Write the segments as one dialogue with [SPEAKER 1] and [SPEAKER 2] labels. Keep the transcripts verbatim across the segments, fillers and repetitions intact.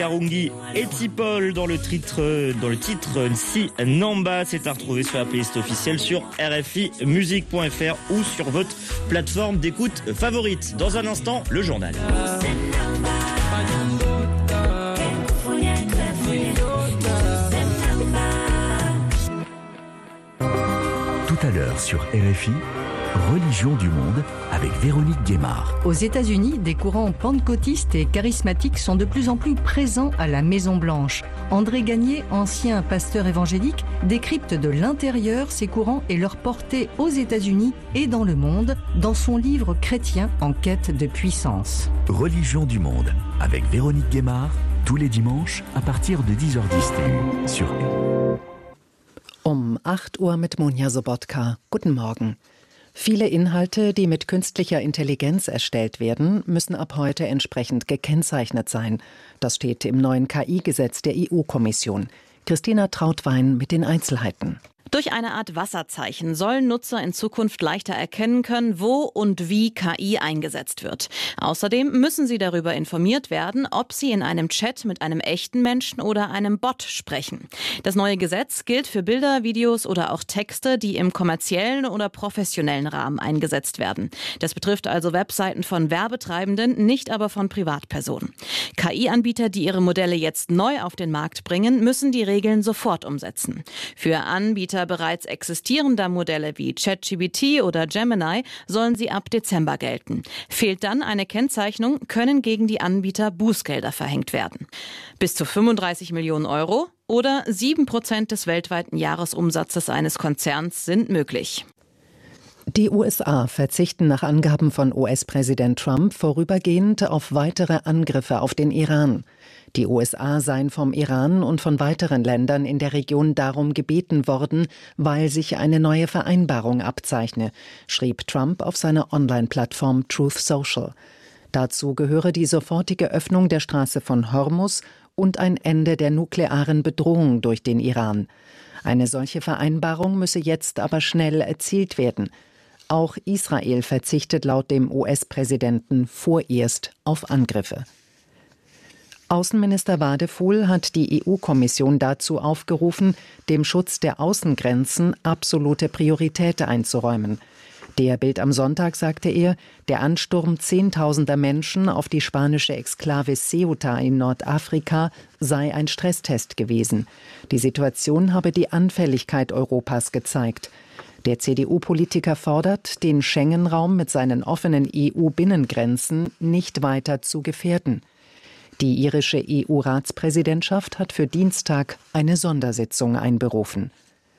[SPEAKER 1] Karungi et Tipol dans le titre, dans le titre Si Namba, c'est à retrouver sur la playlist officielle sur r f i musique point f r ou sur votre plateforme d'écoute favorite. Dans un instant, le journal.
[SPEAKER 2] Tout à l'heure sur R F I, Religion du monde avec Véronique Guémard.
[SPEAKER 3] Aux États-Unis, des courants pentecôtistes et charismatiques sont de plus en plus présents à la Maison-Blanche. André Gagné, ancien pasteur évangélique, décrypte de l'intérieur ces courants et leur portée aux États-Unis et dans le monde dans son livre chrétien en quête de puissance.
[SPEAKER 2] Religion du monde avec Véronique Guémard, tous les dimanches à partir de dix heures dix sur
[SPEAKER 4] Um acht Uhr mit Monja Sobotka. Guten Morgen. Viele Inhalte, die mit künstlicher Intelligenz erstellt werden, müssen ab heute entsprechend gekennzeichnet sein. Das steht im neuen K I-Gesetz der E U-Kommission. Christina Trautwein mit den Einzelheiten.
[SPEAKER 5] Durch eine Art Wasserzeichen sollen Nutzer in Zukunft leichter erkennen können, wo und wie K I eingesetzt wird. Außerdem müssen sie darüber informiert werden, ob sie in einem Chat mit einem echten Menschen oder einem Bot sprechen. Das neue Gesetz gilt für Bilder, Videos oder auch Texte, die im kommerziellen oder professionellen Rahmen eingesetzt werden. Das betrifft also Webseiten von Werbetreibenden, nicht aber von Privatpersonen. K I-Anbieter, die ihre Modelle jetzt neu auf den Markt bringen, müssen die Regeln sofort umsetzen. Für Anbieter bereits existierender Modelle wie ChatGPT oder Gemini sollen sie ab Dezember gelten. Fehlt dann eine Kennzeichnung, können gegen die Anbieter Bußgelder verhängt werden. Bis zu fünfunddreißig Millionen Euro oder sieben Prozent des weltweiten Jahresumsatzes eines Konzerns sind möglich.
[SPEAKER 4] Die U S A verzichten nach Angaben von U S-Präsident Trump vorübergehend auf weitere Angriffe auf den Iran. Die U S A seien vom Iran und von weiteren Ländern in der Region darum gebeten worden, weil sich eine neue Vereinbarung abzeichne, schrieb Trump auf seiner Online-Plattform Truth Social. Dazu gehöre die sofortige Öffnung der Straße von Hormuz und ein Ende der nuklearen Bedrohung durch den Iran. Eine solche Vereinbarung müsse jetzt aber schnell erzielt werden. Auch Israel verzichtet laut dem U S-Präsidenten vorerst auf Angriffe. Außenminister Wadefuhl hat die E U-Kommission dazu aufgerufen, dem Schutz der Außengrenzen absolute Priorität einzuräumen. Der Bild am Sonntag sagte er, der Ansturm zehntausender Menschen auf die spanische Exklave Ceuta in Nordafrika sei ein Stresstest gewesen. Die Situation habe die Anfälligkeit Europas gezeigt. Der C D U-Politiker fordert, den Schengen-Raum mit seinen offenen E U-Binnengrenzen nicht weiter zu gefährden. Die irische E U-Ratspräsidentschaft hat für Dienstag eine Sondersitzung einberufen.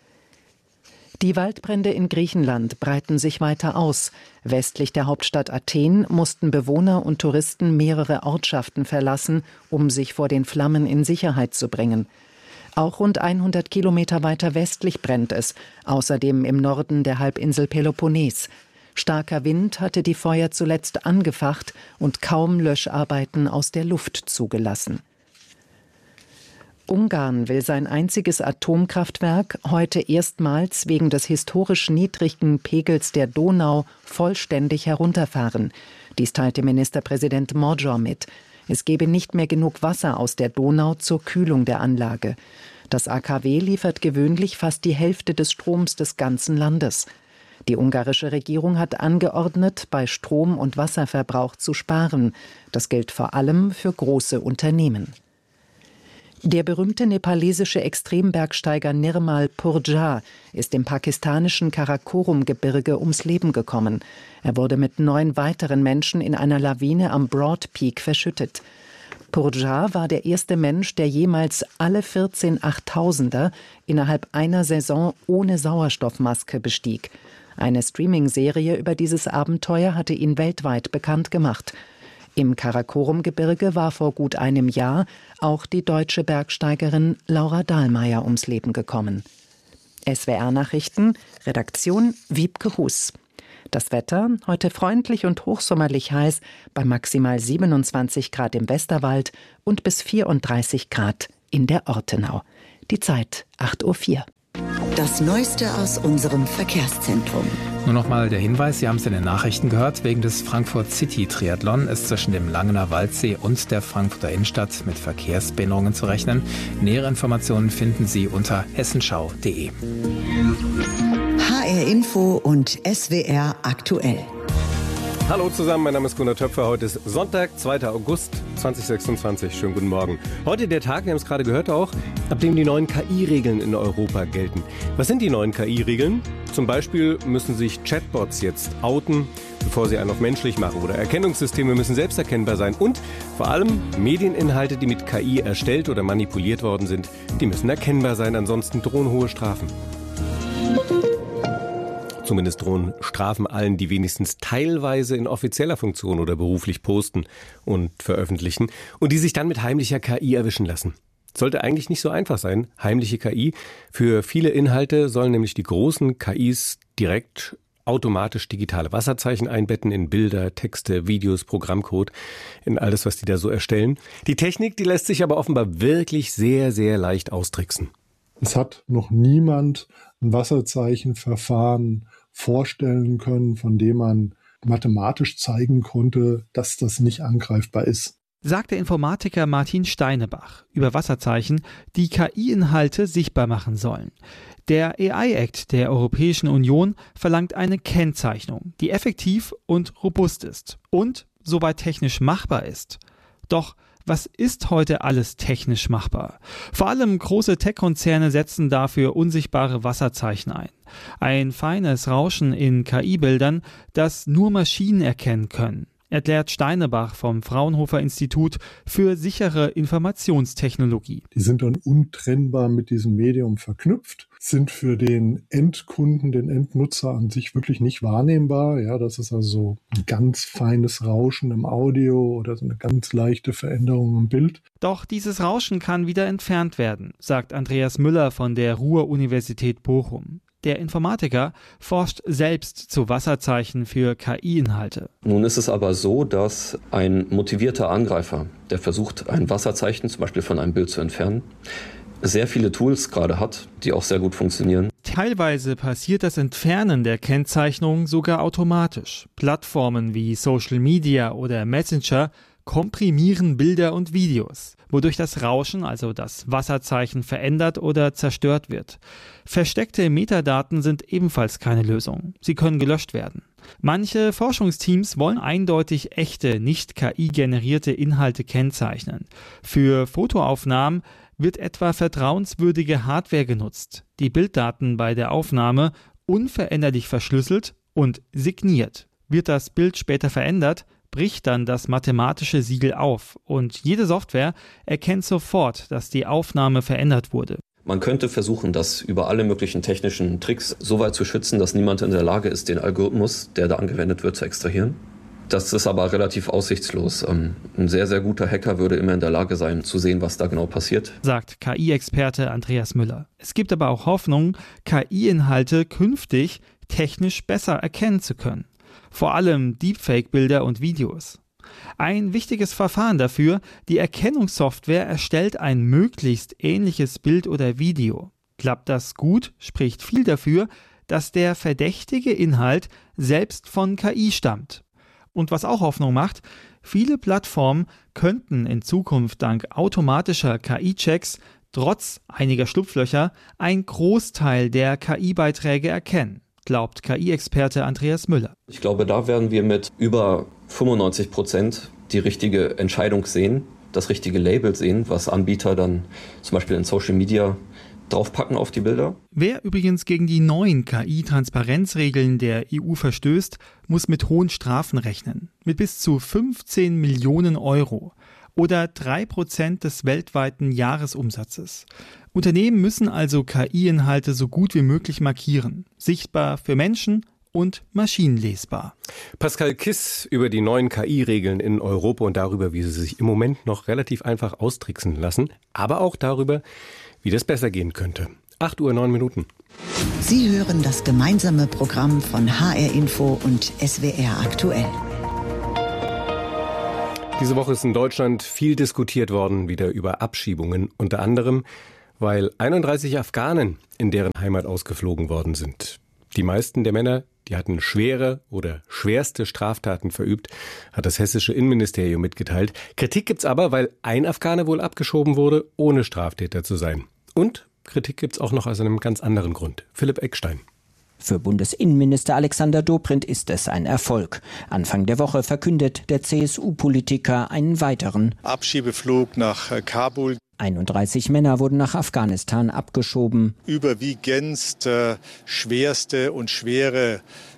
[SPEAKER 4] Die Waldbrände in Griechenland breiten sich weiter aus. Westlich der Hauptstadt Athen mussten Bewohner und Touristen mehrere Ortschaften verlassen, um sich vor den Flammen in Sicherheit zu bringen. Auch rund hundert Kilometer weiter westlich brennt es, außerdem im Norden der Halbinsel Peloponnes. Starker Wind hatte die Feuer zuletzt angefacht und kaum Löscharbeiten aus der Luft zugelassen. Ungarn will sein einziges Atomkraftwerk heute erstmals wegen des historisch niedrigen Pegels der Donau vollständig herunterfahren. Dies teilte Ministerpräsident Magyar mit. Es gebe nicht mehr genug Wasser aus der Donau zur Kühlung der Anlage. Das A K W liefert gewöhnlich fast die Hälfte des Stroms des ganzen Landes. Die ungarische Regierung hat angeordnet, bei Strom- und Wasserverbrauch zu sparen. Das gilt vor allem für große Unternehmen. Der berühmte nepalesische Extrembergsteiger Nirmal Purja ist im pakistanischen Karakorum-Gebirge ums Leben gekommen. Er wurde mit neun weiteren Menschen in einer Lawine am Broad Peak verschüttet. Purja war der erste Mensch, der jemals alle vierzehn Achttausender innerhalb einer Saison ohne Sauerstoffmaske bestieg. Eine Streaming-Serie über dieses Abenteuer hatte ihn weltweit bekannt gemacht. Im Karakorum-Gebirge war vor gut einem Jahr auch die deutsche Bergsteigerin Laura Dahlmeier ums Leben gekommen. S W R-Nachrichten, Redaktion Wiebke Hus. Das Wetter, heute freundlich und hochsommerlich heiß, bei maximal siebenundzwanzig Grad im Westerwald und bis vierunddreißig Grad in der Ortenau. Die Zeit acht Uhr vier.
[SPEAKER 6] Das Neueste aus unserem Verkehrszentrum. Nur noch mal der Hinweis, Sie haben es in den Nachrichten gehört, wegen des Frankfurt City Triathlon ist zwischen dem Langener Waldsee und der Frankfurter Innenstadt mit Verkehrsbehinderungen zu rechnen. Nähere Informationen finden Sie unter hessenschau punkt de.
[SPEAKER 7] H R Info und S W R aktuell.
[SPEAKER 8] Hallo zusammen, mein Name ist Gunnar Töpfer. Heute ist Sonntag, zweiter August zweitausendsechsundzwanzig. Schönen guten Morgen. Heute der Tag, wir haben es gerade gehört auch, ab dem die neuen K I-Regeln in Europa gelten. Was sind die neuen K I-Regeln? Zum Beispiel müssen sich Chatbots jetzt outen, bevor sie einen auf menschlich machen. Oder Erkennungssysteme müssen selbsterkennbar sein. Und vor allem Medieninhalte, die mit K I erstellt oder manipuliert worden sind, die müssen erkennbar sein. Ansonsten drohen hohe Strafen. Zumindest drohen Strafen allen, die wenigstens teilweise in offizieller Funktion oder beruflich posten und veröffentlichen und die sich dann mit heimlicher K I erwischen lassen. Sollte eigentlich nicht so einfach sein, heimliche K I. Für viele Inhalte sollen nämlich die großen K Is direkt automatisch digitale Wasserzeichen einbetten in Bilder, Texte, Videos, Programmcode, in alles, was die da so erstellen. Die Technik, die lässt sich aber offenbar wirklich sehr, sehr leicht austricksen.
[SPEAKER 9] Es hat noch niemand ein Wasserzeichenverfahren vorstellen können, von dem man mathematisch zeigen konnte, dass das nicht angreifbar ist.
[SPEAKER 10] Sagt der Informatiker Martin Steinebach über Wasserzeichen, die K I-Inhalte sichtbar machen sollen. Der A I-Act der Europäischen Union verlangt eine Kennzeichnung, die effektiv und robust ist und soweit technisch machbar ist. Doch was ist heute alles technisch machbar? Vor allem große Tech-Konzerne setzen dafür unsichtbare Wasserzeichen ein. Ein feines Rauschen in K I-Bildern, das nur Maschinen erkennen können, erklärt Steinebach vom Fraunhofer Institut für sichere Informationstechnologie.
[SPEAKER 9] Die sind dann untrennbar mit diesem Medium verknüpft, sind für den Endkunden, den Endnutzer an sich wirklich nicht wahrnehmbar. Ja, das ist also ein ganz feines Rauschen im Audio oder so eine ganz leichte Veränderung im Bild.
[SPEAKER 10] Doch dieses Rauschen kann wieder entfernt werden, sagt Andreas Müller von der Ruhr-Universität Bochum. Der Informatiker forscht selbst zu Wasserzeichen für K I-Inhalte.
[SPEAKER 11] Nun ist es aber so, dass ein motivierter Angreifer, der versucht, ein Wasserzeichen zum Beispiel von einem Bild zu entfernen, sehr viele Tools gerade hat, die auch sehr gut funktionieren.
[SPEAKER 10] Teilweise passiert das Entfernen der Kennzeichnung sogar automatisch. Plattformen wie Social Media oder Messenger komprimieren Bilder und Videos, wodurch das Rauschen, also das Wasserzeichen, verändert oder zerstört wird. Versteckte Metadaten sind ebenfalls keine Lösung. Sie können gelöscht werden. Manche Forschungsteams wollen eindeutig echte, nicht K I-generierte Inhalte kennzeichnen. Für Fotoaufnahmen wird etwa vertrauenswürdige Hardware genutzt, die Bilddaten bei der Aufnahme unveränderlich verschlüsselt und signiert. Wird das Bild später verändert, bricht dann das mathematische Siegel auf und jede Software erkennt sofort, dass die Aufnahme verändert wurde.
[SPEAKER 11] Man könnte versuchen, das über alle möglichen technischen Tricks so weit zu schützen, dass niemand in der Lage ist, den Algorithmus, der da angewendet wird, zu extrahieren. Das ist aber relativ aussichtslos. Ein sehr, sehr guter Hacker würde immer in der Lage sein, zu sehen, was da genau passiert,
[SPEAKER 10] sagt K I-Experte Andreas Müller. Es gibt aber auch Hoffnung, K I-Inhalte künftig technisch besser erkennen zu können. Vor allem Deepfake-Bilder und Videos. Ein wichtiges Verfahren dafür, die Erkennungssoftware erstellt ein möglichst ähnliches Bild oder Video. Klappt das gut, spricht viel dafür, dass der verdächtige Inhalt selbst von K I stammt. Und was auch Hoffnung macht, viele Plattformen könnten in Zukunft dank automatischer K I-Checks trotz einiger Schlupflöcher einen Großteil der K I-Beiträge erkennen, glaubt K I-Experte Andreas Müller.
[SPEAKER 11] Ich glaube, da werden wir mit über fünfundneunzig Prozent die richtige Entscheidung sehen, das richtige Label sehen, was Anbieter dann zum Beispiel in Social Media draufpacken auf die Bilder.
[SPEAKER 10] Wer übrigens gegen die neuen K I-Transparenzregeln der E U verstößt, muss mit hohen Strafen rechnen. Mit bis zu fünfzehn Millionen Euro oder drei Prozent des weltweiten Jahresumsatzes. Unternehmen müssen also K I-Inhalte so gut wie möglich markieren. Sichtbar für Menschen und maschinenlesbar.
[SPEAKER 8] Pascal Kiss über die neuen K I-Regeln in Europa und darüber, wie sie sich im Moment noch relativ einfach austricksen lassen, aber auch darüber, wie das besser gehen könnte. acht Uhr neun Minuten.
[SPEAKER 7] Sie hören das gemeinsame Programm von H R Info und S W R aktuell.
[SPEAKER 8] Diese Woche ist in Deutschland viel diskutiert worden, wieder über Abschiebungen, unter anderem, weil einunddreißig Afghanen in deren Heimat ausgeflogen worden sind. Die meisten der Männer, die hatten schwere oder schwerste Straftaten verübt, hat das hessische Innenministerium mitgeteilt. Kritik gibt's aber, weil ein Afghane wohl abgeschoben wurde, ohne Straftäter zu sein. Und Kritik gibt's auch noch aus einem ganz anderen Grund. Philipp Eckstein.
[SPEAKER 12] Für Bundesinnenminister Alexander Dobrindt ist es ein Erfolg. Anfang der Woche verkündet der C S U-Politiker einen weiteren
[SPEAKER 13] Abschiebeflug nach Kabul.
[SPEAKER 12] einunddreißig Männer wurden nach Afghanistan abgeschoben.
[SPEAKER 13] Überwiegend äh, schwerste und schwere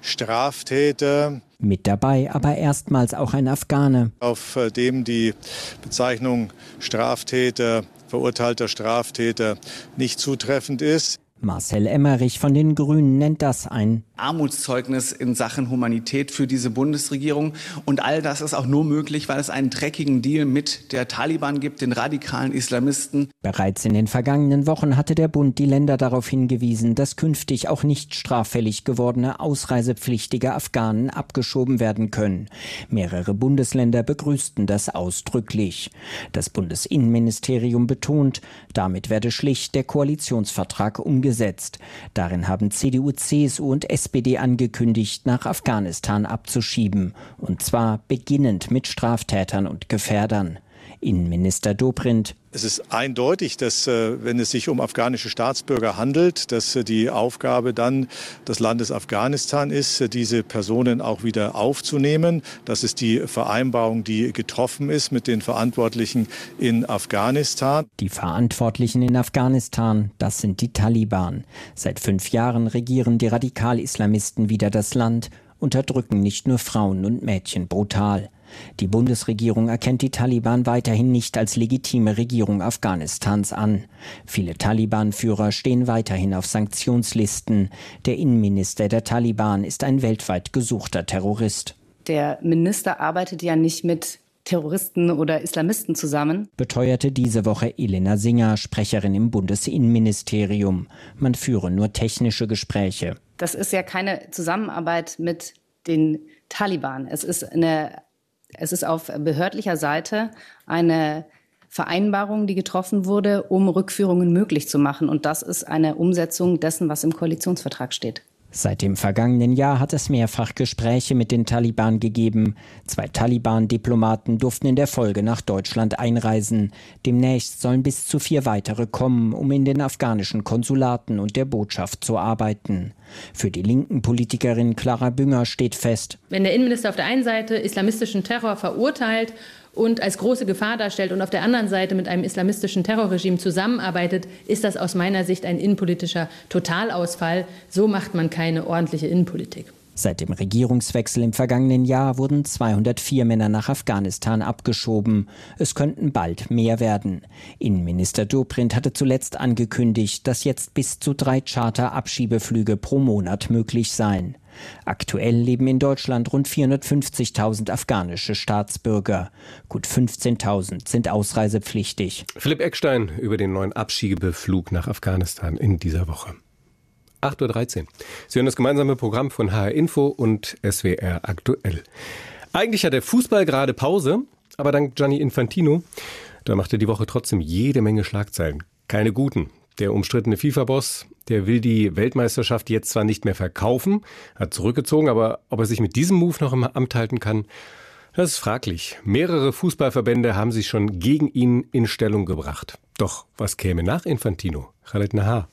[SPEAKER 13] Straftäter.
[SPEAKER 12] Mit dabei aber erstmals auch ein Afghane,
[SPEAKER 13] auf äh, dem die Bezeichnung Straftäter, verurteilter Straftäter nicht zutreffend ist.
[SPEAKER 12] Marcel Emmerich von den Grünen nennt das ein
[SPEAKER 14] Armutszeugnis in Sachen Humanität für diese Bundesregierung. Und all das ist auch nur möglich, weil es einen dreckigen Deal mit der Taliban gibt, den radikalen Islamisten.
[SPEAKER 12] Bereits in den vergangenen Wochen hatte der Bund die Länder darauf hingewiesen, dass künftig auch nicht straffällig gewordene ausreisepflichtige Afghanen abgeschoben werden können. Mehrere Bundesländer begrüßten das ausdrücklich. Das Bundesinnenministerium betont, damit werde schlicht der Koalitionsvertrag umgesetzt. Darin haben C D U, C S U und S P D angekündigt, nach Afghanistan abzuschieben. Und zwar beginnend mit Straftätern und Gefährdern. Innenminister Dobrindt.
[SPEAKER 13] Es ist eindeutig, dass, wenn es sich um afghanische Staatsbürger handelt, dass die Aufgabe dann des Landes Afghanistan ist, diese Personen auch wieder aufzunehmen. Das ist die Vereinbarung, die getroffen ist mit den Verantwortlichen in Afghanistan.
[SPEAKER 12] Die Verantwortlichen in Afghanistan, das sind die Taliban. Seit fünf Jahren regieren die Radikal-Islamisten wieder das Land, unterdrücken nicht nur Frauen und Mädchen brutal. Die Bundesregierung erkennt die Taliban weiterhin nicht als legitime Regierung Afghanistans an. Viele Taliban-Führer stehen weiterhin auf Sanktionslisten. Der Innenminister der Taliban ist ein weltweit gesuchter Terrorist.
[SPEAKER 15] Der Minister arbeitet ja nicht mit Terroristen oder Islamisten zusammen,
[SPEAKER 12] beteuerte diese Woche Elena Singer, Sprecherin im Bundesinnenministerium. Man führe nur technische Gespräche.
[SPEAKER 15] Das ist ja keine Zusammenarbeit mit den Taliban. Es ist eine Es ist auf behördlicher Seite eine Vereinbarung, die getroffen wurde, um Rückführungen möglich zu machen. Und das ist eine Umsetzung dessen, was im Koalitionsvertrag steht.
[SPEAKER 12] Seit dem vergangenen Jahr hat es mehrfach Gespräche mit den Taliban gegeben. Zwei Taliban-Diplomaten durften in der Folge nach Deutschland einreisen. Demnächst sollen bis zu vier weitere kommen, um in den afghanischen Konsulaten und der Botschaft zu arbeiten. Für die linken Politikerin Clara Bünger steht fest:
[SPEAKER 16] Wenn der Innenminister auf der einen Seite islamistischen Terror verurteilt und als große Gefahr darstellt und auf der anderen Seite mit einem islamistischen Terrorregime zusammenarbeitet, ist das aus meiner Sicht ein innenpolitischer Totalausfall. So macht man keine ordentliche Innenpolitik.
[SPEAKER 12] Seit dem Regierungswechsel im vergangenen Jahr wurden zweihundertvier Männer nach Afghanistan abgeschoben. Es könnten bald mehr werden. Innenminister Dobrindt hatte zuletzt angekündigt, dass jetzt bis zu drei Charter-Abschiebeflüge pro Monat möglich seien. Aktuell leben in Deutschland rund vierhundertfünfzigtausend afghanische Staatsbürger. Gut fünfzehntausend sind ausreisepflichtig.
[SPEAKER 8] Philipp Eckstein über den neuen Abschiebeflug nach Afghanistan in dieser Woche. acht Uhr dreizehn. Sie hören das gemeinsame Programm von H R Info und S W R aktuell. Eigentlich hat der Fußball gerade Pause, aber dank Gianni Infantino, da macht er die Woche trotzdem jede Menge Schlagzeilen. Keine guten. Der umstrittene FIFA-Boss, der will die Weltmeisterschaft jetzt zwar nicht mehr verkaufen, hat zurückgezogen, aber ob er sich mit diesem Move noch im Amt halten kann, das ist fraglich. Mehrere Fußballverbände haben sich schon gegen ihn in Stellung gebracht. Doch was käme nach Infantino? Khaled Nahar.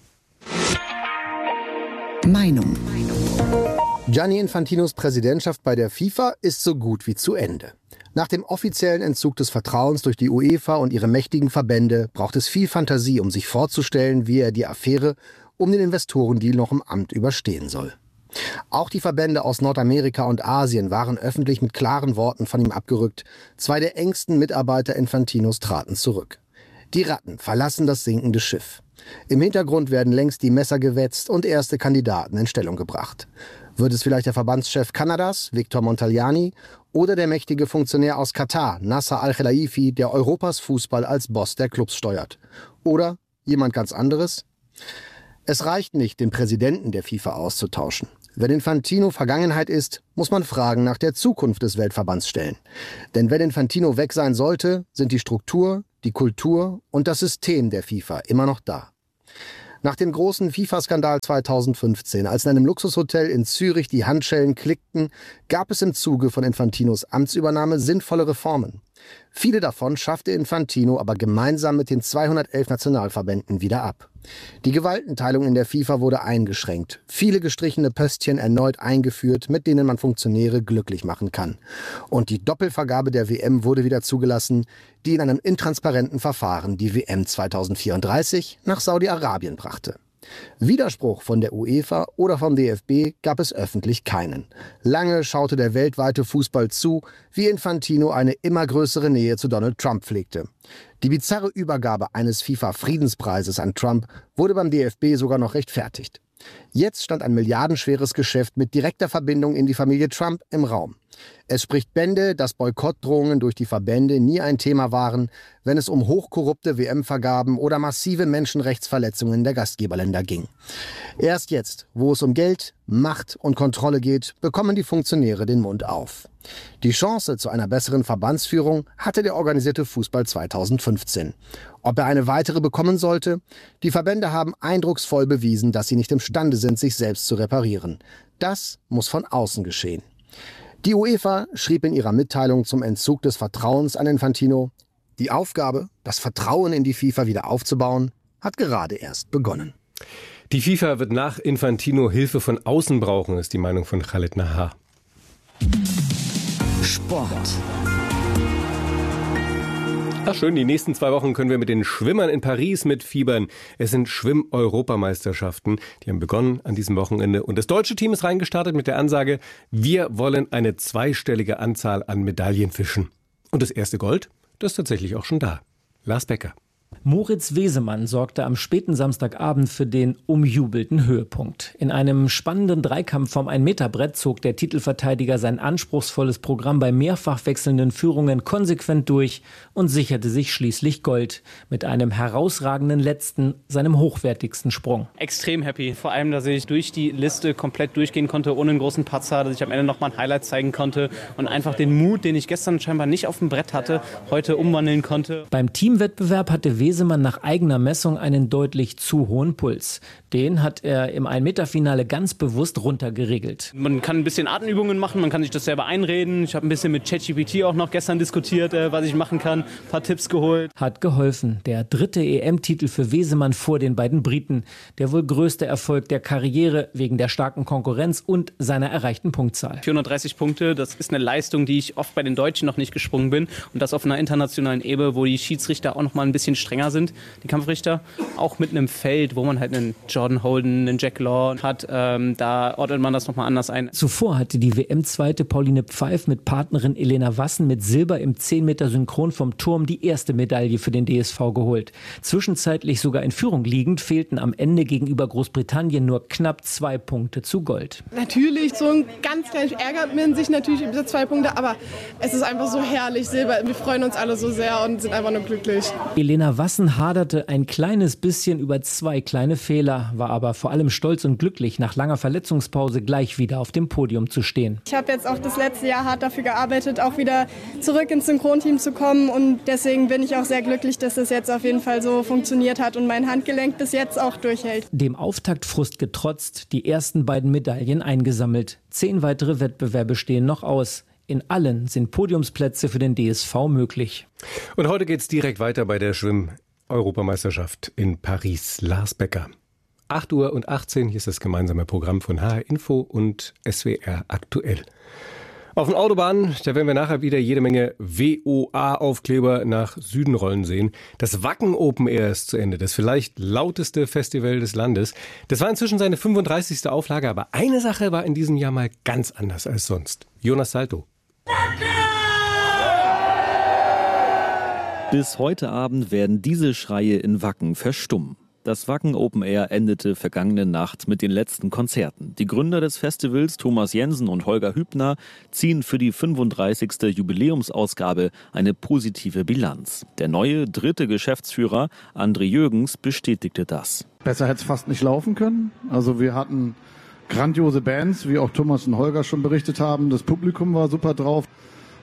[SPEAKER 7] Meinung.
[SPEAKER 17] Gianni Infantinos Präsidentschaft bei der FIFA ist so gut wie zu Ende. Nach dem offiziellen Entzug des Vertrauens durch die UEFA und ihre mächtigen Verbände braucht es viel Fantasie, um sich vorzustellen, wie er die Affäre um den Investorendeal noch im Amt überstehen soll. Auch die Verbände aus Nordamerika und Asien waren öffentlich mit klaren Worten von ihm abgerückt. Zwei der engsten Mitarbeiter Infantinos traten zurück. Die Ratten verlassen das sinkende Schiff. Im Hintergrund werden längst die Messer gewetzt und erste Kandidaten in Stellung gebracht. Wird es vielleicht der Verbandschef Kanadas, Victor Montagliani, oder der mächtige Funktionär aus Katar, Nasser Al-Khelaifi, der Europas Fußball als Boss der Clubs steuert? Oder jemand ganz anderes? Es reicht nicht, den Präsidenten der FIFA auszutauschen. Wenn Infantino Vergangenheit ist, muss man Fragen nach der Zukunft des Weltverbands stellen. Denn wenn Infantino weg sein sollte, sind die Struktur, die Kultur und das System der FIFA immer noch da. Nach dem großen FIFA-Skandal zweitausendfünfzehn, als in einem Luxushotel in Zürich die Handschellen klickten, gab es im Zuge von Infantinos Amtsübernahme sinnvolle Reformen. Viele davon schaffte Infantino aber gemeinsam mit den zweihundertelf Nationalverbänden wieder ab. Die Gewaltenteilung in der FIFA wurde eingeschränkt, viele gestrichene Pöstchen erneut eingeführt, mit denen man Funktionäre glücklich machen kann. Und die Doppelvergabe der W M wurde wieder zugelassen, die in einem intransparenten Verfahren die W M zweitausendvierunddreißig nach Saudi-Arabien brachte. Widerspruch von der UEFA oder vom D F B gab es öffentlich keinen. Lange schaute der weltweite Fußball zu, wie Infantino eine immer größere Nähe zu Donald Trump pflegte. Die bizarre Übergabe eines FIFA-Friedenspreises an Trump wurde beim D F B sogar noch rechtfertigt. Jetzt stand ein milliardenschweres Geschäft mit direkter Verbindung in die Familie Trump im Raum. Es spricht Bände, dass Boykottdrohungen durch die Verbände nie ein Thema waren, wenn es um hochkorrupte W M-Vergaben oder massive Menschenrechtsverletzungen der Gastgeberländer ging. Erst jetzt, wo es um Geld, Macht und Kontrolle geht, bekommen die Funktionäre den Mund auf. Die Chance zu einer besseren Verbandsführung hatte der organisierte Fußball zweitausendfünfzehn. Ob er eine weitere bekommen sollte? Die Verbände haben eindrucksvoll bewiesen, dass sie nicht imstande sind, sich selbst zu reparieren. Das muss von außen geschehen. Die UEFA schrieb in ihrer Mitteilung zum Entzug des Vertrauens an Infantino: Die Aufgabe, das Vertrauen in die FIFA wieder aufzubauen, hat gerade erst begonnen.
[SPEAKER 8] Die FIFA wird nach Infantino Hilfe von außen brauchen, ist die Meinung von Khaled Nahar.
[SPEAKER 18] Sport.
[SPEAKER 8] Ach schön, die nächsten zwei Wochen können wir mit den Schwimmern in Paris mitfiebern. Es sind Schwimm-Europameisterschaften. Die haben begonnen an diesem Wochenende. Und das deutsche Team ist reingestartet mit der Ansage: Wir wollen eine zweistellige Anzahl an Medaillen fischen. Und das erste Gold, das ist tatsächlich auch schon da. Lars Becker.
[SPEAKER 18] Moritz Wesemann sorgte am späten Samstagabend für den umjubelten Höhepunkt. In einem spannenden Dreikampf vom ein-Meter-Brett zog der Titelverteidiger sein anspruchsvolles Programm bei mehrfach wechselnden Führungen konsequent durch und sicherte sich schließlich Gold mit einem herausragenden letzten, seinem hochwertigsten Sprung.
[SPEAKER 19] Extrem happy, vor allem, dass ich durch die Liste komplett durchgehen konnte, ohne einen großen Patzer, dass ich am Ende noch mal ein Highlight zeigen konnte und einfach den Mut, den ich gestern scheinbar nicht auf dem Brett hatte, heute umwandeln konnte.
[SPEAKER 18] Beim Teamwettbewerb hatte Wesemann nach eigener Messung einen deutlich zu hohen Puls. Den hat er im ein-Meter-Finale ganz bewusst runtergeregelt.
[SPEAKER 19] Man kann ein bisschen Atemübungen machen, man kann sich das selber einreden. Ich habe ein bisschen mit ChatGPT auch noch gestern diskutiert, was ich machen kann, ein paar Tipps geholt.
[SPEAKER 18] Hat geholfen. Der dritte E M-Titel für Wesemann vor den beiden Briten. Der wohl größte Erfolg der Karriere wegen der starken Konkurrenz und seiner erreichten Punktzahl.
[SPEAKER 19] vierhundertdreißig Punkte, das ist eine Leistung, die ich oft bei den Deutschen noch nicht gesprungen bin. Und das auf einer internationalen Ebene, wo die Schiedsrichter auch noch mal ein bisschen strenger sind, die Kampfrichter. Auch mit einem Feld, wo man halt einen Jordan Holden, einen Jack Law hat, ähm, da ordnet man das nochmal anders ein.
[SPEAKER 18] Zuvor hatte die W M-Zweite Pauline Pfeif mit Partnerin Elena Wassen mit Silber im zehn Meter Synchron vom Turm die erste Medaille für den D S V geholt. Zwischenzeitlich sogar in Führung liegend, fehlten am Ende gegenüber Großbritannien nur knapp zwei Punkte zu Gold.
[SPEAKER 20] Natürlich, so ein ganz kleines ärgert man sich natürlich über diese zwei Punkte, aber es ist einfach so herrlich, Silber. Wir freuen uns alle so sehr und sind einfach nur glücklich.
[SPEAKER 18] Elena Wassen haderte ein kleines bisschen über zwei kleine Fehler, war aber vor allem stolz und glücklich, nach langer Verletzungspause gleich wieder auf dem Podium zu stehen.
[SPEAKER 20] Ich habe jetzt auch das letzte Jahr hart dafür gearbeitet, auch wieder zurück ins Synchronteam zu kommen und deswegen bin ich auch sehr glücklich, dass das jetzt auf jeden Fall so funktioniert hat und mein Handgelenk bis jetzt auch durchhält.
[SPEAKER 18] Dem Auftaktfrust getrotzt, die ersten beiden Medaillen eingesammelt. Zehn weitere Wettbewerbe stehen noch aus. In allen sind Podiumsplätze für den D S V möglich.
[SPEAKER 8] Und heute geht's direkt weiter bei der Schwimm-Europameisterschaft in Paris. Lars Becker. acht Uhr und achtzehn, hier ist das gemeinsame Programm von H R Info und S W R aktuell. Auf den Autobahnen, da werden wir nachher wieder jede Menge W O A-Aufkleber nach Süden rollen sehen. Das Wacken Open Air ist zu Ende, das vielleicht lauteste Festival des Landes. Das war inzwischen seine fünfunddreißigste Auflage, aber eine Sache war in diesem Jahr mal ganz anders als sonst. Jonas Salto.
[SPEAKER 21] Bis heute Abend werden diese Schreie in Wacken verstummen. Das Wacken Open Air endete vergangene Nacht mit den letzten Konzerten. Die Gründer des Festivals, Thomas Jensen und Holger Hübner, ziehen für die fünfunddreißigste Jubiläumsausgabe eine positive Bilanz. Der neue dritte Geschäftsführer, André Jürgens, bestätigte das.
[SPEAKER 22] Besser hätte es fast nicht laufen können. Also wir hatten grandiose Bands, wie auch Thomas und Holger schon berichtet haben. Das Publikum war super drauf.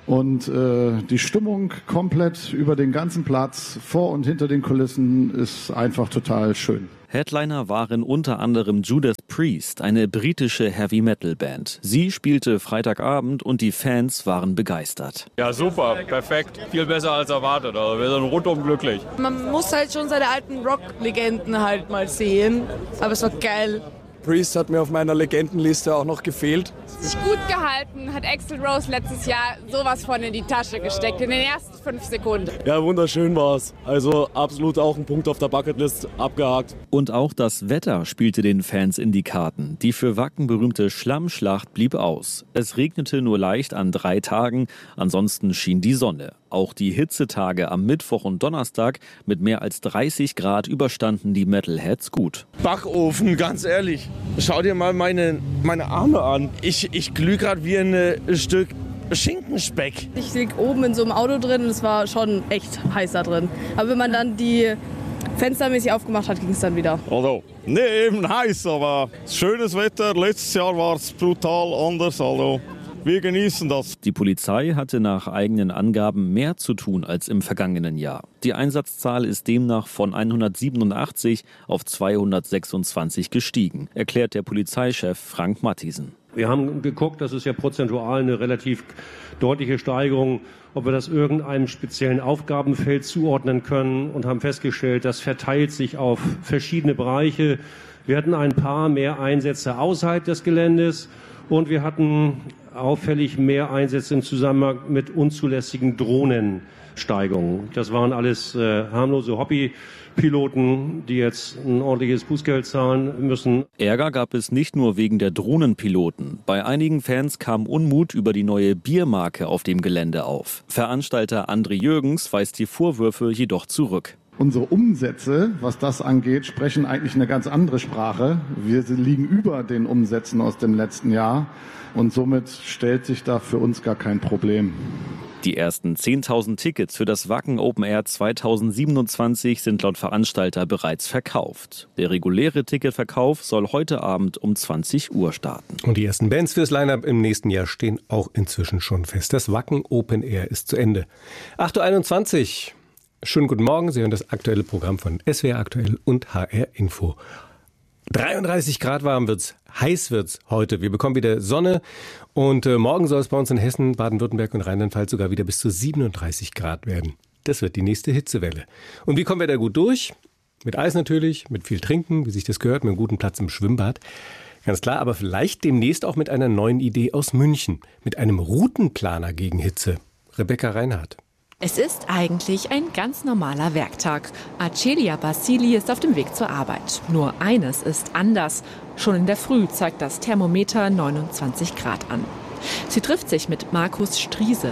[SPEAKER 22] Und äh, die Stimmung komplett über den ganzen Platz, vor und hinter den Kulissen, ist einfach total schön.
[SPEAKER 21] Headliner waren unter anderem Judas Priest, eine britische Heavy-Metal-Band. Sie spielte Freitagabend und die Fans waren begeistert.
[SPEAKER 1] Ja, super, perfekt. Viel besser als erwartet. Also wir sind rundum glücklich.
[SPEAKER 3] Man muss halt schon seine alten Rock-Legenden halt mal sehen. Aber es war geil.
[SPEAKER 23] Priest hat mir auf meiner Legendenliste auch noch gefehlt.
[SPEAKER 24] Sich gut gehalten, hat Axl Rose letztes Jahr sowas von in die Tasche gesteckt, in den ersten fünf Sekunden.
[SPEAKER 23] Ja, wunderschön war's. Also absolut auch ein Punkt auf der Bucketlist abgehakt.
[SPEAKER 21] Und auch das Wetter spielte den Fans in die Karten. Die für Wacken berühmte Schlammschlacht blieb aus. Es regnete nur leicht an drei Tagen, ansonsten schien die Sonne. Auch die Hitzetage am Mittwoch und Donnerstag mit mehr als dreißig Grad überstanden die Metalheads gut.
[SPEAKER 25] Backofen, ganz ehrlich. Schau dir mal meine, meine Arme an. Ich, ich glühe gerade wie ein äh, Stück Schinkenspeck.
[SPEAKER 3] Ich lieg oben in so einem Auto drin und es war schon echt heiß da drin. Aber wenn man dann die fenstermäßig aufgemacht hat, ging es dann wieder.
[SPEAKER 25] Also, nee, eben heiß, aber schönes Wetter. Letztes Jahr war es brutal anders. Also, wir genießen das.
[SPEAKER 21] Die Polizei hatte nach eigenen Angaben mehr zu tun als im vergangenen Jahr. Die Einsatzzahl ist demnach von hundertsiebenundachtzig auf zweihundertsechsundzwanzig gestiegen, erklärt der Polizeichef Frank Mathiesen.
[SPEAKER 26] Wir haben geguckt, das ist ja prozentual eine relativ deutliche Steigerung, ob wir das irgendeinem speziellen Aufgabenfeld zuordnen können und haben festgestellt, das verteilt sich auf verschiedene Bereiche. Wir hatten ein paar mehr Einsätze außerhalb des Geländes und wir hatten auffällig mehr Einsätze im Zusammenhang mit unzulässigen Drohnensteigungen. Das waren alles äh, harmlose Hobbypiloten, die jetzt ein ordentliches Bußgeld zahlen müssen.
[SPEAKER 21] Ärger gab es nicht nur wegen der Drohnenpiloten. Bei einigen Fans kam Unmut über die neue Biermarke auf dem Gelände auf. Veranstalter André Jürgens weist die Vorwürfe jedoch zurück.
[SPEAKER 22] Unsere Umsätze, was das angeht, sprechen eigentlich eine ganz andere Sprache. Wir liegen über den Umsätzen aus dem letzten Jahr und somit stellt sich da für uns gar kein Problem.
[SPEAKER 21] Die ersten zehntausend Tickets für das Wacken Open Air zweitausendsiebenundzwanzig sind laut Veranstalter bereits verkauft. Der reguläre Ticketverkauf soll heute Abend um zwanzig Uhr starten.
[SPEAKER 8] Und die ersten Bands fürs Line-Up im nächsten Jahr stehen auch inzwischen schon fest. Das Wacken Open Air ist zu Ende. acht Uhr einundzwanzig. Schönen guten Morgen, Sie hören das aktuelle Programm von S W R Aktuell und H R Info. dreiunddreißig Grad warm wird's, heiß wird's heute. Wir bekommen wieder Sonne und äh, morgen soll es bei uns in Hessen, Baden-Württemberg und Rheinland-Pfalz sogar wieder bis zu siebenunddreißig Grad werden. Das wird die nächste Hitzewelle. Und wie kommen wir da gut durch? Mit Eis natürlich, mit viel Trinken, wie sich das gehört, mit einem guten Platz im Schwimmbad. Ganz klar, aber vielleicht demnächst auch mit einer neuen Idee aus München. Mit einem Routenplaner gegen Hitze. Rebecca Reinhardt.
[SPEAKER 27] Es ist eigentlich ein ganz normaler Werktag. Acelia Basili ist auf dem Weg zur Arbeit. Nur eines ist anders. Schon in der Früh zeigt das Thermometer neunundzwanzig Grad an. Sie trifft sich mit Markus Striese.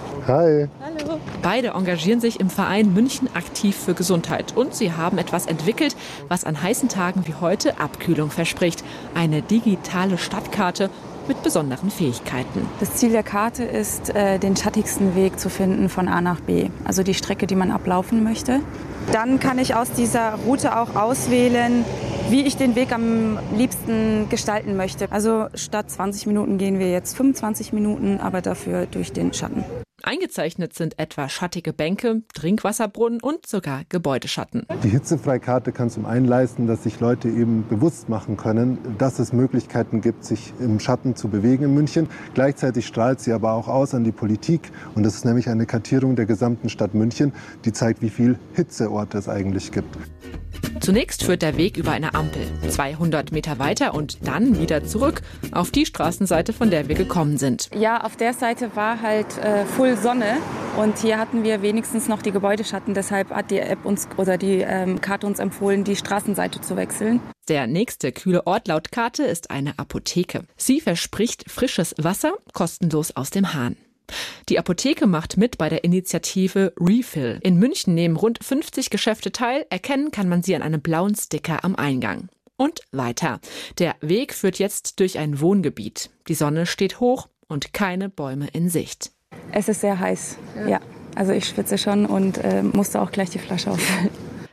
[SPEAKER 28] Hi.
[SPEAKER 27] Hallo. Beide engagieren sich im Verein München aktiv für Gesundheit. Und sie haben etwas entwickelt, was an heißen Tagen wie heute Abkühlung verspricht. Eine digitale Stadtkarte mit besonderen Fähigkeiten.
[SPEAKER 29] Das Ziel der Karte ist, den schattigsten Weg zu finden von A nach B, also die Strecke, die man ablaufen möchte. Dann kann ich aus dieser Route auch auswählen, wie ich den Weg am liebsten gestalten möchte. Also statt zwanzig Minuten gehen wir jetzt fünfundzwanzig Minuten, aber dafür durch den Schatten.
[SPEAKER 27] Eingezeichnet sind etwa schattige Bänke, Trinkwasserbrunnen und sogar Gebäudeschatten.
[SPEAKER 28] Die Hitzefreikarte kann zum einen leisten, dass sich Leute eben bewusst machen können, dass es Möglichkeiten gibt, sich im Schatten zu bewegen in München. Gleichzeitig strahlt sie aber auch aus an die Politik. Und das ist nämlich eine Kartierung der gesamten Stadt München, die zeigt, wie viel Hitzeorte es eigentlich gibt.
[SPEAKER 27] Zunächst führt der Weg über eine Ampel, zweihundert Meter weiter und dann wieder zurück auf die Straßenseite, von der wir gekommen sind.
[SPEAKER 29] Ja, auf der Seite war halt äh, Full Sonne und hier hatten wir wenigstens noch die Gebäudeschatten. Deshalb hat die App uns oder die ähm, Karte uns empfohlen, die Straßenseite zu wechseln.
[SPEAKER 27] Der nächste kühle Ort laut Karte ist eine Apotheke. Sie verspricht frisches Wasser, kostenlos aus dem Hahn. Die Apotheke macht mit bei der Initiative Refill. In München nehmen rund fünfzig Geschäfte teil. Erkennen kann man sie an einem blauen Sticker am Eingang. Und weiter. Der Weg führt jetzt durch ein Wohngebiet. Die Sonne steht hoch und keine Bäume in Sicht.
[SPEAKER 29] Es ist sehr heiß, ja. ja. Also ich schwitze schon und äh, musste auch gleich die Flasche auffüllen.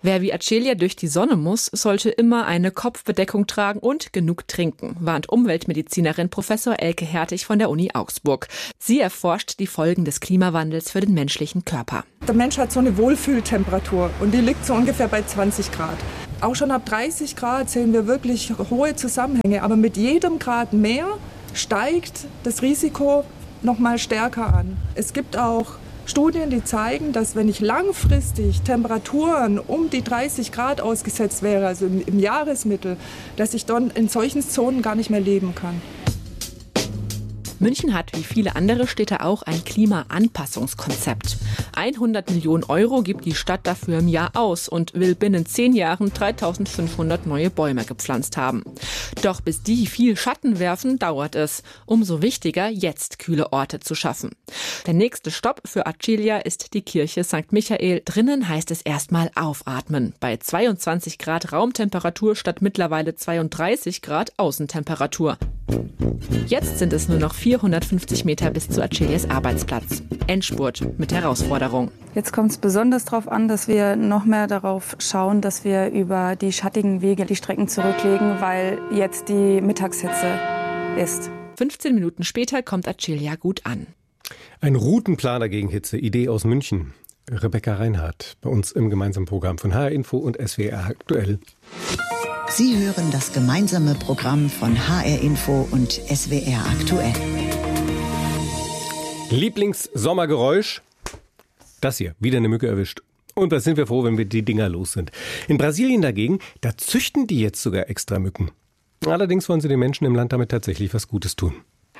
[SPEAKER 27] Wer wie Acelia durch die Sonne muss, sollte immer eine Kopfbedeckung tragen und genug trinken, warnt Umweltmedizinerin Professor Elke Hertig von der Uni Augsburg. Sie erforscht die Folgen des Klimawandels für den menschlichen Körper.
[SPEAKER 2] Der Mensch hat so eine Wohlfühltemperatur und die liegt so ungefähr bei zwanzig Grad. Auch schon ab dreißig Grad sehen wir wirklich hohe Zusammenhänge, aber mit jedem Grad mehr steigt das Risiko noch mal stärker an. Es gibt auch Studien, die zeigen, dass wenn ich langfristig Temperaturen um die dreißig Grad ausgesetzt wäre, also im, im Jahresmittel, dass ich dann in solchen Zonen gar nicht mehr leben kann.
[SPEAKER 27] München hat wie viele andere Städte auch ein Klimaanpassungskonzept. hundert Millionen Euro gibt die Stadt dafür im Jahr aus und will binnen zehn Jahren dreitausendfünfhundert neue Bäume gepflanzt haben. Doch bis die viel Schatten werfen, dauert es. Umso wichtiger, jetzt kühle Orte zu schaffen. Der nächste Stopp für Acelia ist die Kirche Sankt Michael. Drinnen heißt es erstmal aufatmen. Bei zweiundzwanzig Grad Raumtemperatur statt mittlerweile zweiunddreißig Grad Außentemperatur. Jetzt sind es nur noch vierhundertfünfzig Meter bis zu Acelias Arbeitsplatz. Endspurt mit Herausforderung.
[SPEAKER 29] Jetzt kommt es besonders darauf an, dass wir noch mehr darauf schauen, dass wir über die schattigen Wege die Strecken zurücklegen, weil jetzt die Mittagshitze ist.
[SPEAKER 27] fünfzehn Minuten später kommt Acelia gut an.
[SPEAKER 8] Ein Routenplaner gegen Hitze, Idee aus München. Rebecca Reinhardt, bei uns im gemeinsamen Programm von H R Info und S W R aktuell.
[SPEAKER 7] Sie hören das gemeinsame Programm von H R Info und S W R aktuell.
[SPEAKER 8] Lieblingssommergeräusch? Das hier, wieder eine Mücke erwischt. Und da sind wir froh, wenn wir die Dinger los sind. In Brasilien dagegen, da züchten die jetzt sogar extra Mücken. Allerdings wollen sie den Menschen im Land damit tatsächlich was Gutes tun.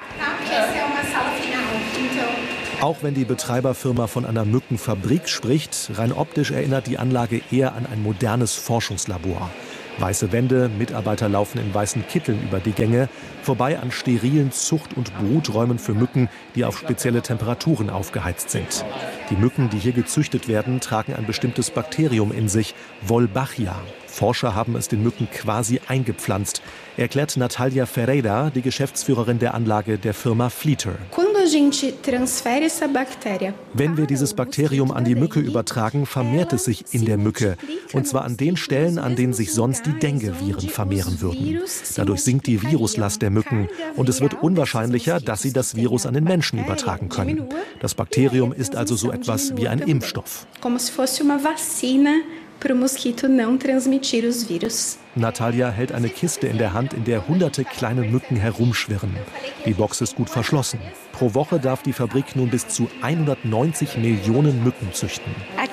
[SPEAKER 4] Auch wenn die Betreiberfirma von einer Mückenfabrik spricht, rein optisch erinnert die Anlage eher an ein modernes Forschungslabor. Weiße Wände, Mitarbeiter laufen in weißen Kitteln über die Gänge, vorbei an sterilen Zucht- und Bruträumen für Mücken, die auf spezielle Temperaturen aufgeheizt sind. Die Mücken, die hier gezüchtet werden, tragen ein bestimmtes Bakterium in sich, Wolbachia. Forscher haben es den Mücken quasi eingepflanzt, erklärt Natalia Ferreira, die Geschäftsführerin der Anlage der Firma Fleeter. Wenn wir dieses Bakterium an die Mücke übertragen, vermehrt es sich in der Mücke. Und zwar an den Stellen, an denen sich sonst die Dengue-Viren vermehren würden. Dadurch sinkt die Viruslast der Mücken und es wird unwahrscheinlicher, dass sie das Virus an den Menschen übertragen können. Das Bakterium ist also so etwas wie ein Impfstoff. Natalia hält eine Kiste in der Hand, in der hunderte kleine Mücken herumschwirren. Die Box ist gut verschlossen. Pro Woche darf die Fabrik nun bis zu hundertneunzig Millionen Mücken züchten.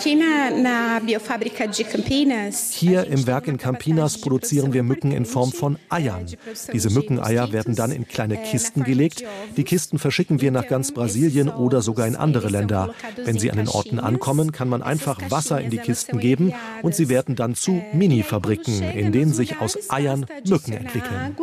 [SPEAKER 4] Hier im Werk in Campinas produzieren wir Mücken in Form von Eiern. Diese Mückeneier werden dann in kleine Kisten gelegt. Die Kisten verschicken wir nach ganz Brasilien oder sogar in andere Länder. Wenn sie an den Orten ankommen, kann man einfach Wasser in die Kisten geben und sie werden dann zu Mini-Fabriken, in denen sich aus Eiern Mücken entwickeln.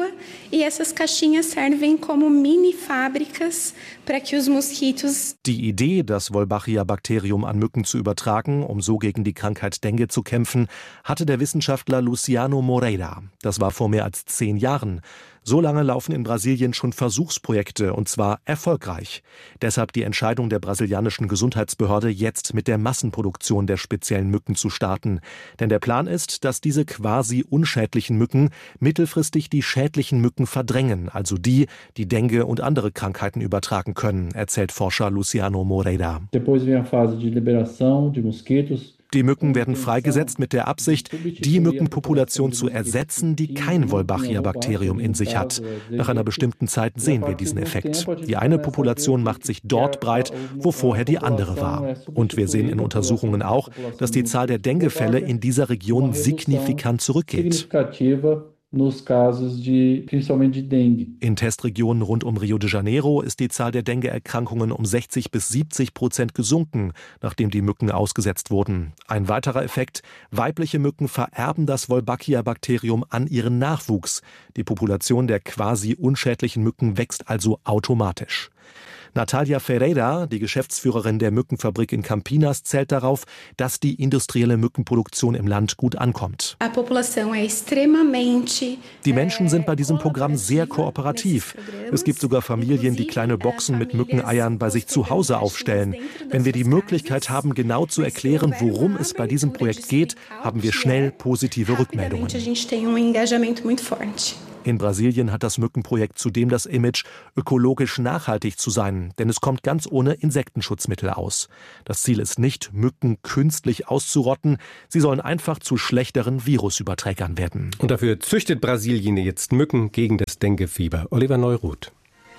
[SPEAKER 4] Die Idee, das Wolbachia-Bakterium an Mücken zu übertragen, um so gegen die Krankheit Dengue zu kämpfen, hatte der Wissenschaftler Luciano Moreira. Das war vor mehr als zehn Jahren. So lange laufen in Brasilien schon Versuchsprojekte, und zwar erfolgreich. Deshalb die Entscheidung der brasilianischen Gesundheitsbehörde, jetzt mit der Massenproduktion der speziellen Mücken zu starten. Denn der Plan ist, dass diese quasi unschädlichen Mücken mittelfristig die schädlichen Mücken verdrängen, also die, die Dengue und andere Krankheiten übertragen können, erzählt Forscher Luciano Moreira.
[SPEAKER 5] Depois vem a fase de liberação de mosquitos.
[SPEAKER 4] Die Mücken werden freigesetzt mit der Absicht, die Mückenpopulation zu ersetzen, die kein Wolbachia-Bakterium in sich hat. Nach einer bestimmten Zeit sehen wir diesen Effekt. Die eine Population macht sich dort breit, wo vorher die andere war. Und wir sehen in Untersuchungen auch, dass die Zahl der Dengue-Fälle in dieser Region signifikant zurückgeht.
[SPEAKER 5] Nos casos de, principalmente de Dengue.
[SPEAKER 4] In Testregionen rund um Rio de Janeiro ist die Zahl der Dengue-Erkrankungen um sechzig bis siebzig Prozent gesunken, nachdem die Mücken ausgesetzt wurden. Ein weiterer Effekt: weibliche Mücken vererben das Wolbachia-Bakterium an ihren Nachwuchs. Die Population der quasi unschädlichen Mücken wächst also automatisch. Natalia Ferreira, die Geschäftsführerin der Mückenfabrik in Campinas, zählt darauf, dass die industrielle Mückenproduktion im Land gut ankommt. Die Menschen sind bei diesem Programm sehr kooperativ. Es gibt sogar Familien, die kleine Boxen mit Mückeneiern bei sich zu Hause aufstellen. Wenn wir die Möglichkeit haben, genau zu erklären, worum es bei diesem Projekt geht, haben wir schnell positive Rückmeldungen. In Brasilien hat das Mückenprojekt zudem das Image, ökologisch nachhaltig zu sein, denn es kommt ganz ohne Insektenschutzmittel aus. Das Ziel ist nicht, Mücken künstlich auszurotten, sie sollen einfach zu schlechteren Virusüberträgern werden.
[SPEAKER 8] Und dafür züchtet Brasilien jetzt Mücken gegen das Denguefieber. Oliver Neuroth.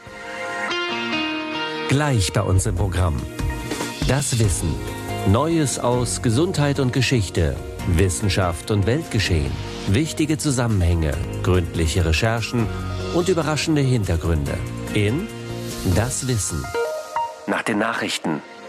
[SPEAKER 6] Gleich bei uns im Programm. Das Wissen. Neues aus Gesundheit und Geschichte, Wissenschaft und Weltgeschehen, wichtige Zusammenhänge, gründliche Recherchen und überraschende Hintergründe in Das Wissen. Nach den Nachrichten.